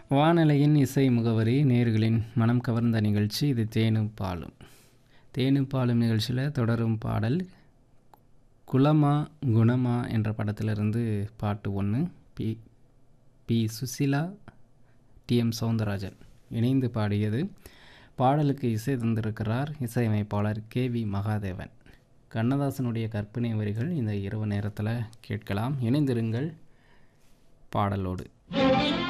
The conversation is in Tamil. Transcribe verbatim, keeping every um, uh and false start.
வானலையின் இசை முகவரி நேயர்களின் மனம் கவர்ந்த நிகழ்ச்சி. இது தேனும் பாலும். தேனும் பாலும் நிகழ்ச்சியில் தொடரும் பாடல் குலமா குணமா என்ற படத்திலிருந்து பாட்டு ஒன்று. B B Susheela, D M Soundararajan இணைந்து பாடியது. பாடலுக்கு இசை தந்திருக்கிறார் இசையமைப்பாளர் கே வி மகாதேவன். கண்ணதாசனுடைய கற்பனை வரிகள் இந்த இரவு நேரத்தில் கேட்கலாம். இணைந்திருங்கள் பாடலோடு.